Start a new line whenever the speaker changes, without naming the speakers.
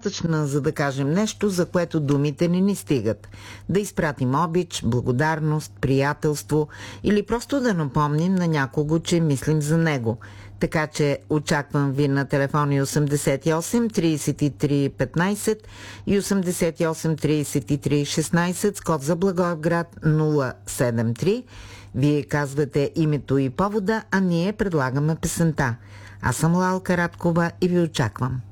достатъчна, за да кажем нещо, за което думите не ни стигат. Да изпратим обич, благодарност, приятелство или просто да напомним на някого, че мислим за него. Така че очаквам ви на телефони 88 33 15 и 88 33 16 с код за Благоевград 073. Вие казвате името и повода, а ние предлагаме песента. Аз съм Лалка Радкова и ви очаквам.